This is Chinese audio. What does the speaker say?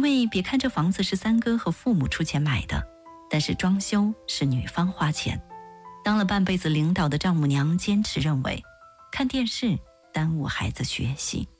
因为别看这房子是三哥和父母出钱买的，但是装修是女方花钱。当了半辈子领导的丈母娘坚持认为，看电视耽误孩子学习。